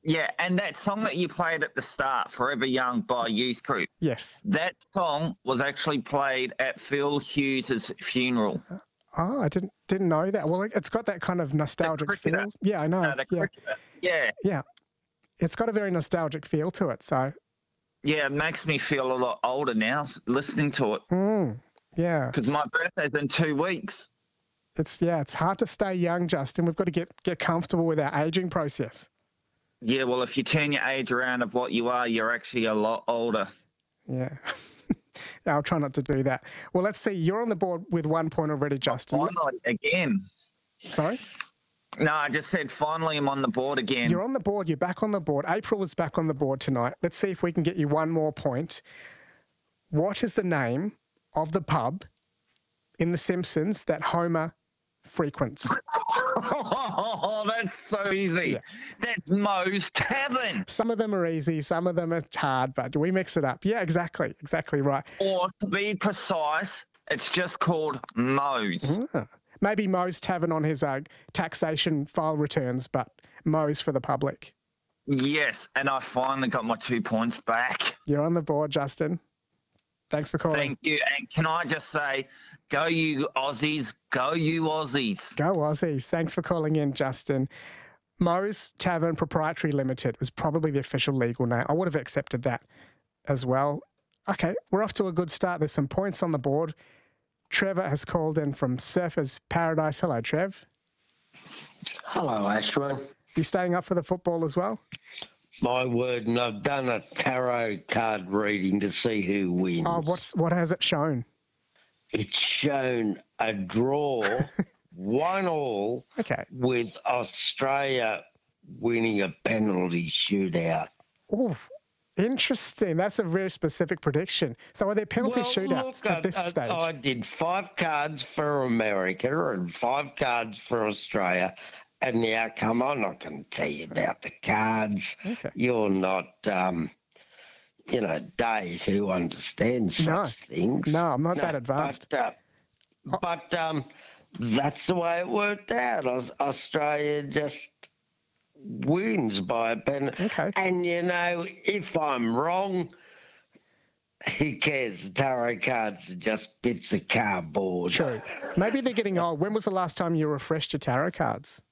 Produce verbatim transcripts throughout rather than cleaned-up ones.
Yeah, and that song that you played at the start, Forever Young by Youth Group, Yes. that song was actually played at Phil Hughes' funeral. Oh, I didn't didn't know that. Well, it's got that kind of nostalgic cricketer. feel. Yeah, I know. Uh, the yeah. cricketer. Yeah. Yeah. It's got a very nostalgic feel to it, so... Yeah, it makes me feel a lot older now s- listening to it Mm, yeah. because my birthday's in two weeks. It's, yeah, it's hard to stay young, Justin. We've got to get, get comfortable with our ageing process. Yeah, well, if you turn your age around of what you are, you're actually a lot older. Yeah. Yeah, I'll try not to do that. Well, let's see. You're on the board with one point already, Justin. Finally, again. Sorry? No, I just said finally I'm on the board again. You're on the board. You're back on the board. April is back on the board tonight. Let's see if we can get you one more point. What is the name of the pub in The Simpsons that Homer frequents? Oh, that's so easy. Yeah. That's Moe's Tavern. Some of them are easy, some of them are hard, but we mix it up. Yeah, exactly. Exactly right. Or to be precise, it's just called Moe's. Ah. Maybe Moe's Tavern on his uh, taxation file returns, but Moe's for the public. Yes, and I finally got my two points back. You're on the board, Justin. Thanks for calling. Thank you. And can I just say, go you Aussies, go you Aussies. Go Aussies. Thanks for calling in, Justin. Moe's Tavern Proprietary Limited was probably the official legal name. I would have accepted that as well. Okay, we're off to a good start. There's some points on the board. Trevor has called in from Surfers Paradise. Hello, Trev. Hello, Ashwin. You staying up for the football as well? My word, and I've done a tarot card reading to see who wins. Oh, what's what has it shown? It's shown a draw, one all, Okay. with Australia winning a penalty shootout. Oh, interesting. That's a very specific prediction. So are there penalty Well, shootouts look, at this I, stage? I, I did five cards for America and five cards for Australia. And the outcome, I'm not going to tell you about the cards. Okay. You're not, um, you know, Dave, who understands such No. things. No, I'm not that advanced. But, uh, but um, that's the way it worked out. Aus- Australia just wins by a pen. Okay. And, you know, if I'm wrong, who cares? The tarot cards are just bits of cardboard. True. Maybe they're getting old. When was the last time you refreshed your tarot cards?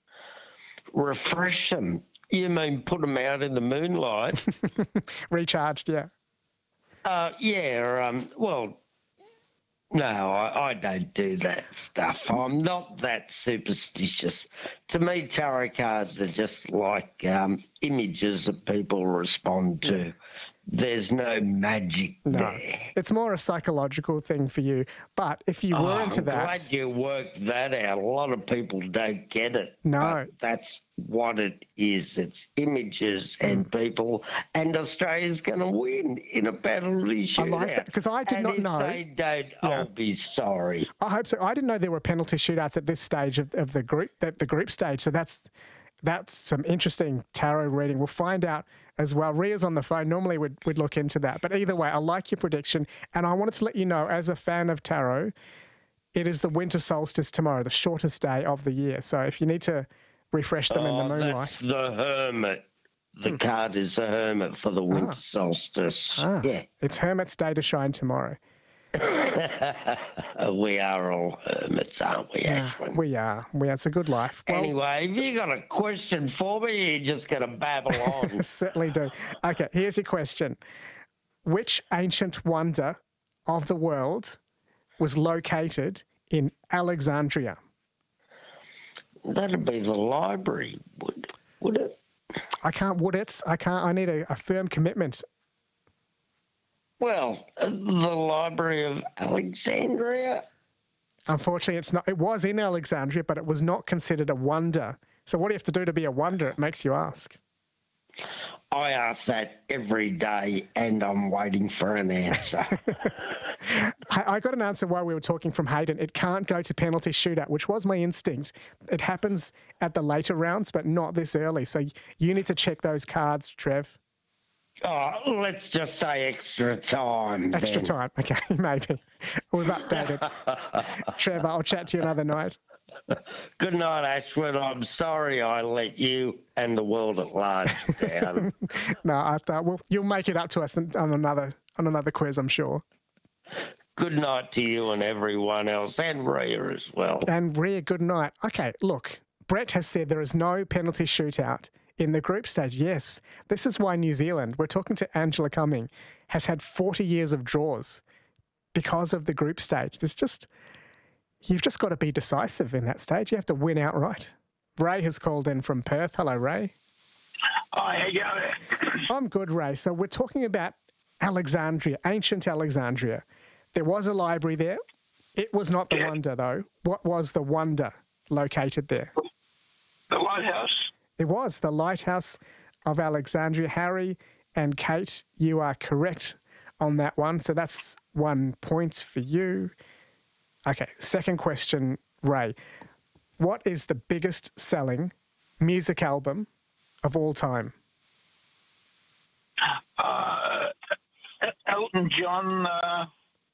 Refresh them. You mean put them out in the moonlight? Recharged, yeah. uh, yeah, um, well, no, I, I don't do that stuff. I'm not that superstitious. To me, tarot cards are just like um, images that people respond to. There's no magic No. there. It's more a psychological thing for you. But if you were Oh, into I'm that... glad you worked that out. A lot of people don't get it. No. But that's what it is. It's images and people, and Australia's going to win in a penalty I shootout. like that, because I did and not if know... they don't, Yeah. I'll be sorry. I hope so. I didn't know there were penalty shootouts at this stage of, of the group, that the group stage. So that's that's some interesting tarot reading. We'll find out as well. Ria's on the phone. Normally we'd, we'd look into that. But either way, I like your prediction. And I wanted to let you know, as a fan of tarot, it is the winter solstice tomorrow, the shortest day of the year. So if you need to refresh them in the Oh, moonlight. that's the hermit. The card is the hermit for the winter Ah. solstice. Ah, Yeah. It's Hermit's Day to shine tomorrow. We are all hermits, aren't we, Yeah, Ashwin? we are. We are. It's a good life. Well, Anyway, have you got a question for me? You're just going to babble on. certainly do. Okay, here's your question. Which ancient wonder of the world was located in Alexandria? That'd be the library, would would it? I can't, would it? I can't, I need a, a firm commitment. Well, uh, the Library of Alexandria. Unfortunately, it's not. It was in Alexandria, but it was not considered a wonder. So what do you have to do to be a wonder? It makes you ask. I ask that every day, and I'm waiting for an answer. I, I got an answer while we were talking from Hayden. It can't go to penalty shootout, which was my instinct. It happens at the later rounds, but not this early. So you need to check those cards, Trev. Oh, let's just say extra time. Extra then. time. Okay, maybe. We've updated. Trevor, I'll chat to you another night. Good night, Ashwin. I'm sorry I let you and the world at large down. No, I thought, well, you'll make it up to us on another on another quiz, I'm sure. Good night to you and everyone else, and Rhea as well. And Rhea, good night. Okay, look, Brett has said there is no penalty shootout in the group stage. Yes, this is why New Zealand, we're talking to Angela Cumming, has had forty years of draws because of the group stage. There's just, you've just got to be decisive in that stage. You have to win outright. Ray has called in from Perth. Hello, Ray. Hi, how you going? I'm good, Ray. So we're talking about Alexandria, ancient Alexandria. There was a library there. It was not the Yeah. wonder, though. What was the wonder located there? The lighthouse. It was the Lighthouse of Alexandria. Harry and Kate, you are correct on that one. So that's one point for you. Okay, second question, Ray. What is the biggest selling music album of all time? Uh, Elton John, uh,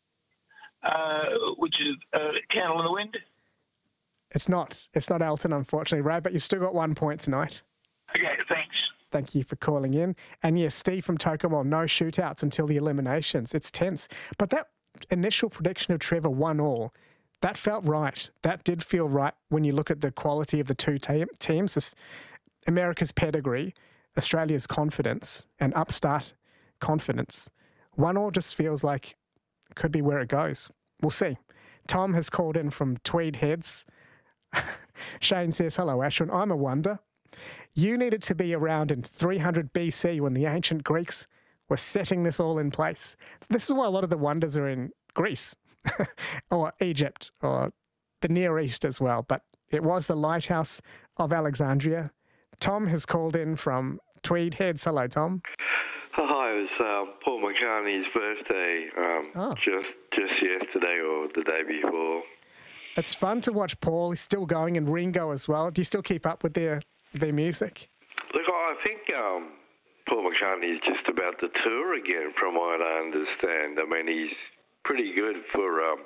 uh, which is uh, Candle in the Wind. It's not. It's not Elton, unfortunately, Ray, but you've still got one point tonight. Okay, thanks. Thank you for calling in. And yes, Steve from Tokyo, no shootouts until the eliminations. It's tense. But that initial prediction of Trevor one all, that felt right. That did feel right when you look at the quality of the two te- teams. This, America's pedigree, Australia's confidence, and upstart confidence. One all just feels like could be where it goes. We'll see. Tom has called in from Tweed Heads. Shane says, hello, Ashwin. I'm a wonder. You needed to be around in three hundred B C when the ancient Greeks were setting this all in place. This is why a lot of the wonders are in Greece or Egypt or the Near East as well. But it was the Lighthouse of Alexandria. Tom has called in from Tweed Heads. Hello, Tom. Hi, it was uh, Paul McCartney's birthday um, Oh. just just yesterday or the day before. It's fun to watch Paul. He's still going, and Ringo as well. Do you still keep up with their, their music? Look, I think um, Paul McCartney is just about to tour again, from what I understand. I mean, he's pretty good for um,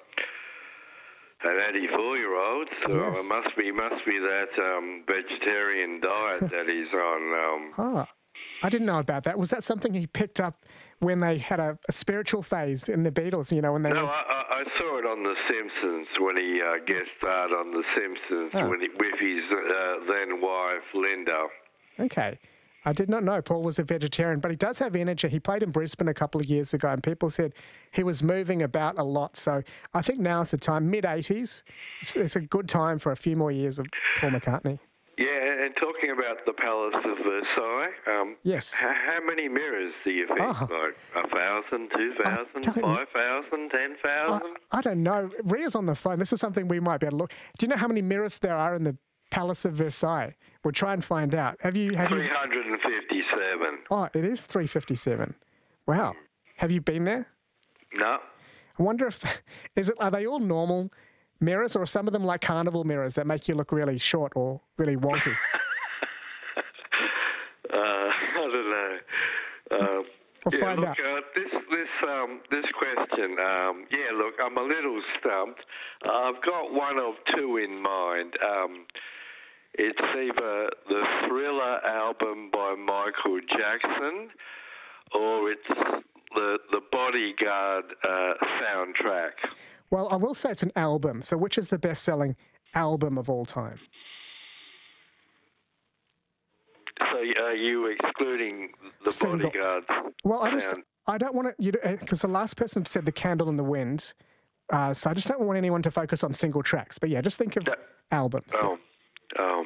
an eighty-four-year-old, so Yes. it must be must be that um, vegetarian diet that he's on. Um, Oh, I didn't know about that. Was that something he picked up when they had a, a spiritual phase in the Beatles, you know, when they No, were... I, I I saw it on The Simpsons when he uh, guest starred on The Simpsons Oh. when he, with his uh, then wife Linda. Okay. I did not know Paul was a vegetarian, but he does have energy. He played in Brisbane a couple of years ago, and people said he was moving about a lot. So I think now's the time, mid-eighties. It's, it's a good time for a few more years of Paul McCartney. Yeah, and talking about the Palace of Versailles, um, Yes. how, how many mirrors do you think? Oh. Like a thousand, two thousand, don't- five thousand, ten I, thousand? I don't know. Ria's on the phone. This is something we might be able to look. Do you know how many mirrors there are in the Palace of Versailles? We'll try and find out. Have you? Have Three you? hundred and fifty-seven. Oh, it is three fifty-seven. Wow. Have you been there? No. I wonder if is it are they all normal mirrors, or are some of them like carnival mirrors that make you look really short or really wonky? Uh, I don't know. Uh, We'll yeah, find look, out. Uh, this this um, this question. Um, yeah, look, I'm a little stumped. I've got one of two in mind. Um, it's either the Thriller album by Michael Jackson, or it's the the Bodyguard uh, soundtrack. Well, I will say it's an album. So, which is the best-selling album of all time? So are you excluding the Single. Bodyguard? Well, I just sound? I don't want to you because the last person said the Candle in the Wind. Uh, so I just don't want anyone to focus on single tracks. But yeah, just think of Yeah. albums. Oh, um,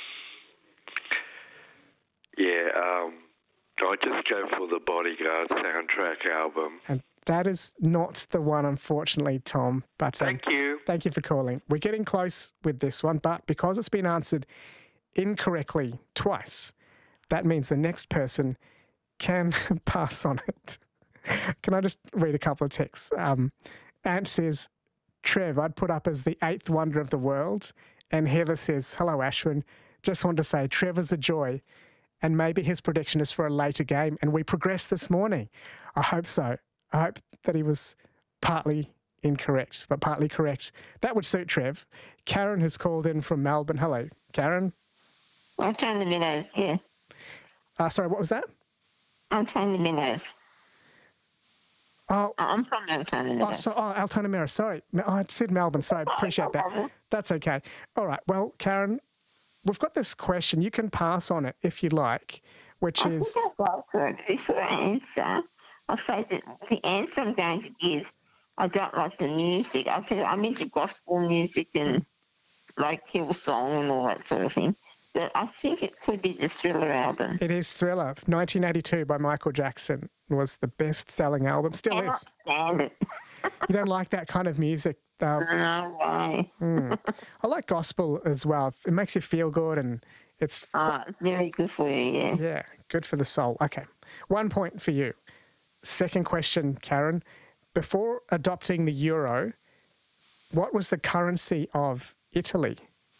yeah, um, I just go for the Bodyguard soundtrack album. And that is not the one, unfortunately, Tom. But um, Thank you. thank you for calling. We're getting close with this one, but because it's been answered incorrectly twice, that means the next person can pass on it. Can I just read a couple of texts? Um, Ant says, Trev, I'd put up as the eighth wonder of the world. And Heather says, hello, Ashwin. Just want to say Trevor's a joy. And maybe his prediction is for a later game. And we progressed this morning. I hope so. I hope that he was partly incorrect, but partly correct. That would suit Trev. Karen has called in from Melbourne. Hello, Karen. I'm trying the Minnows, yeah. Uh, sorry, what was that? I'm trying the Minnows. Oh, I'm from Altona oh, Minnows. so, oh Altona Mira. Sorry. No, I said Melbourne. Sorry, appreciate that. That's okay. All right. Well, Karen, we've got this question. You can pass on it if you like, which I is... think I've got good. Before I answer, I'll say that the answer I'm going to give, I don't like the music. I think I'm into gospel music and like Hillsong and all that sort of thing. But I think it could be the Thriller album. It is Thriller. nineteen eighty-two by Michael Jackson was the best-selling album. Still I cannot is. stand it. You don't like that kind of music? Uh, No way. mm. I like gospel as well. It makes you feel good and it's, Ah, very good for you, yeah. yeah, good for the soul. Okay. One point for you. Second question, Karen. Before adopting the euro, what was the currency of Italy?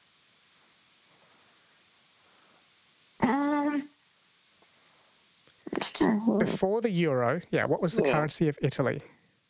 Um, just trying to think. Before the euro, yeah, what was the Yeah. currency of Italy?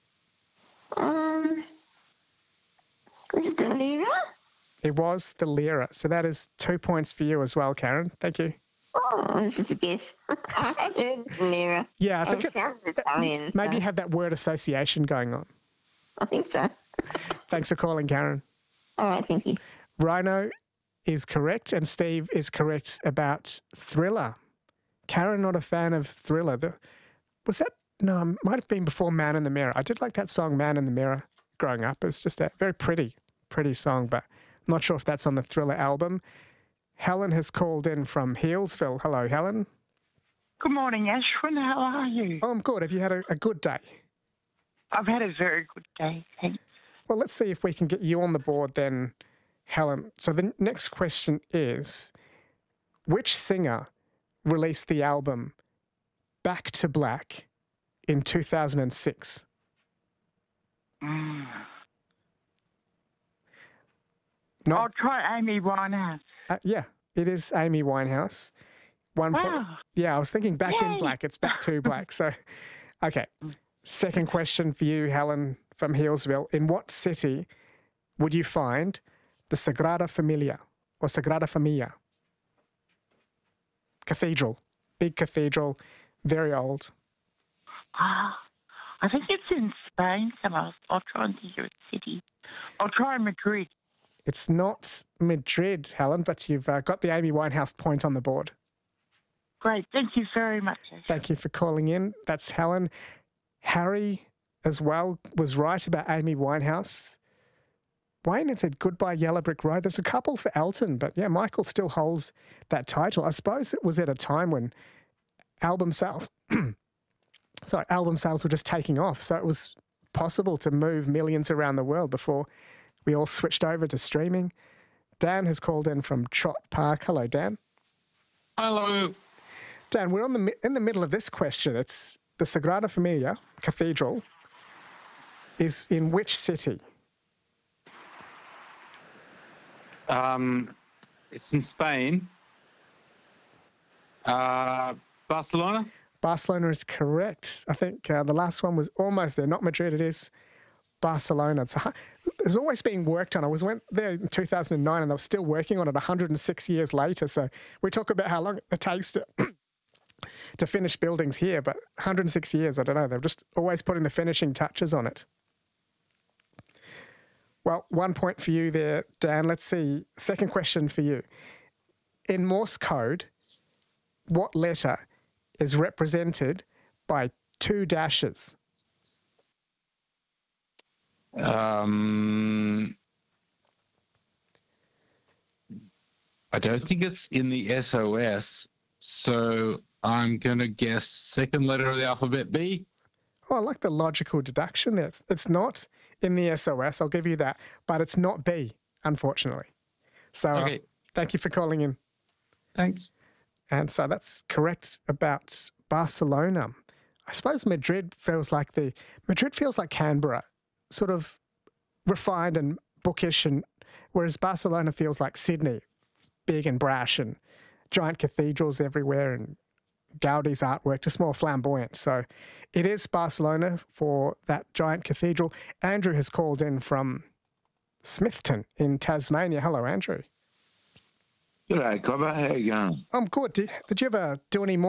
Um, is it the Lira? It was the lira. So that is two points for you as well, Karen. Thank you. Oh, this is a guess. I heard Lira. Yeah, I think it it, sounds Italian. maybe you so have that word association going on. I think so. Thanks for calling, Karen. All right, thank you. Rhino is correct and Steve is correct about Thriller. Karen, not a fan of Thriller. The, was that? No, it might have been before Man in the Mirror. I did like that song, Man in the Mirror, growing up. It was just a very pretty, pretty song, but I'm not sure if that's on the Thriller album. Helen has called in from Healesville. Hello, Helen. Good morning, Ashwin. How are you? Oh, I'm good. Have you had a, a good day? I've had a very good day, thanks. Well, let's see if we can get you on the board then, Helen. So the next question is, which singer released the album Back to Black in two thousand six? Mm. Not, I'll try Amy Winehouse. uh, yeah, it is Amy Winehouse. One point. Wow. Yeah, I was thinking Back in Yay. Black. It's Back to Black. So, okay. Second question for you, Helen from Healesville. In what city would you find the Sagrada Familia or Sagrada Familia? Cathedral. Big cathedral, very old. Ah, I think it's in Spain, so I'll, I'll try and think of a city. I'll try Madrid. It's not Madrid, Helen, but you've uh, got the Amy Winehouse point on the board. Great, thank you very much. Ashwin. Thank you for calling in. That's Helen. Harry, as well, was right about Amy Winehouse. Wayne had said Goodbye Yellow Brick Road. There's a couple for Elton, but yeah, Michael still holds that title. I suppose it was at a time when album sales, sorry, album sales were just taking off. So it was possible to move millions around the world before we all switched over to streaming. Dan has called in from Trot Park. Hello, Dan. Hello. Dan, we're on the mi- in the middle of this question. It's the Sagrada Familia Cathedral is in which city? Um, it's in Spain. Uh, Barcelona? Barcelona is correct. I think uh, the last one was almost there. Not Madrid, it is Barcelona. It's, a, it's always being worked on. I was went there in two thousand nine and they were still working on it one hundred six years later. So we talk about how long it takes to, to finish buildings here, but one hundred six years, I don't know. They're just always putting the finishing touches on it. Well, one point for you there, Dan. Let's see. Second question for you. In Morse code, what letter is represented by two dashes? Um, I don't think it's in the S O S, so I'm going to guess second letter of the alphabet, B. Oh, I like the logical deduction there. It's, it's not in the S O S, I'll give you that, but it's not B, unfortunately. So uh, Okay. thank you for calling in. Thanks. And so that's correct about Barcelona. I suppose Madrid feels like the Madrid feels like Canberra, sort of refined and bookish, and whereas Barcelona feels like Sydney, big and brash and giant cathedrals everywhere and Gaudi's artwork, just more flamboyant. So it is Barcelona for that giant cathedral. Andrew has called in from Smithton in Tasmania. Hello, Andrew. G'day, Cobber. How you going? I'm good. Did, did you ever do any more